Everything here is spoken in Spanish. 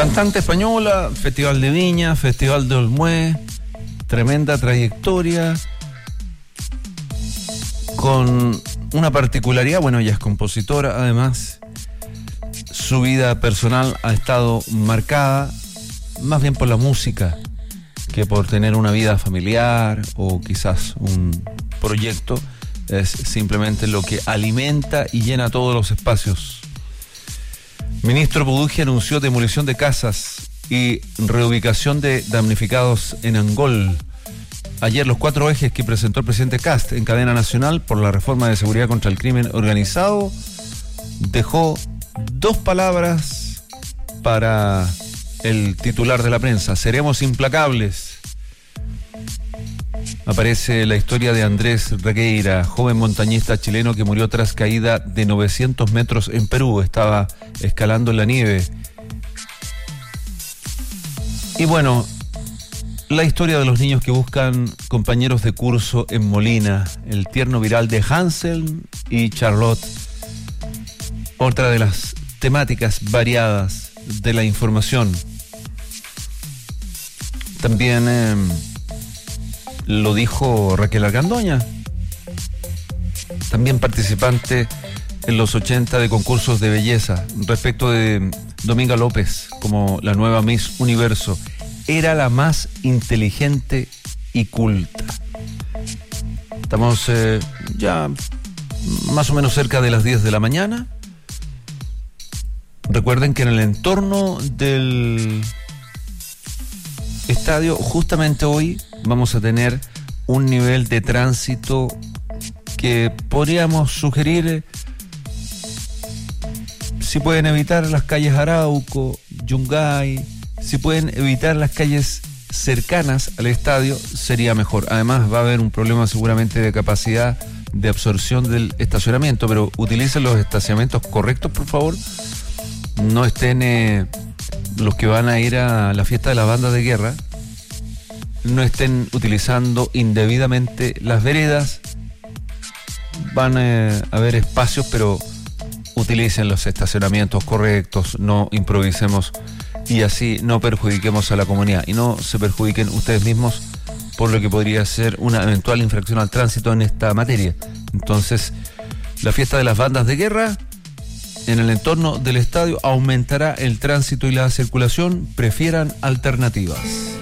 Cantante española, Festival de Viña, Festival de Olmué, tremenda trayectoria, con una particularidad, bueno, ella es compositora, además, su vida personal ha estado marcada más bien por la música que por tener una vida familiar o quizás un proyecto. Es simplemente lo que alimenta y llena todos los espacios. Ministro Buduggi anunció demolición de casas y reubicación de damnificados en Angol. Ayer los 4 ejes que presentó el presidente Kast en cadena nacional por la reforma de seguridad contra el crimen organizado dejó 2 palabras para el titular de la prensa: seremos implacables. Aparece la historia de Andrés Regueira, joven montañista chileno que murió tras caída de 900 metros en Perú. Estaba escalando en la nieve. Y bueno, la historia de los niños que buscan compañeros de curso en Molina, el tierno viral de Hansel y Charlotte. Otra de las temáticas variadas de la información. También lo dijo Raquel Argandoña, también participante en los 80 de concursos de belleza, respecto de Dominga López como la nueva Miss Universo. Era la más inteligente y culta. Estamos ya más o menos cerca de las 10 de la mañana. Recuerden que en el entorno del estadio, justamente hoy vamos a tener un nivel de tránsito que podríamos sugerir, si pueden evitar las calles Arauco, Yungay, si pueden evitar las calles cercanas al estadio, sería mejor. Además va a haber un problema seguramente de capacidad de absorción del estacionamiento, pero utilicen los estacionamientos correctos, por favor. No estén los que van a ir a la fiesta de la banda de guerra, no estén utilizando indebidamente las veredas. Van a haber espacios, pero utilicen los estacionamientos correctos, no improvisemos y así no perjudiquemos a la comunidad y no se perjudiquen ustedes mismos por lo que podría ser una eventual infracción al tránsito en esta materia. Entonces, la fiesta de las bandas de guerra en el entorno del estadio aumentará el tránsito y la circulación. Prefieran alternativas.